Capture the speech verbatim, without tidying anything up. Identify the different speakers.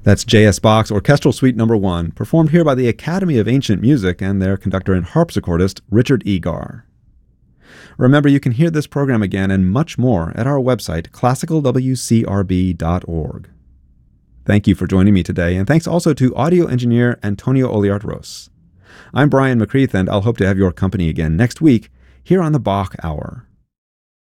Speaker 1: That's J S. Bach's Orchestral Suite Number one, performed here by the Academy of Ancient Music and their conductor and harpsichordist, Richard Egar. Remember, you can hear this program again and much more at our website, classical w c r b dot org. Thank you for joining me today, and thanks also to audio engineer Antonio Oliart-Ros. I'm Brian McCreath, and I'll hope to have your company again next week here on the Bach Hour.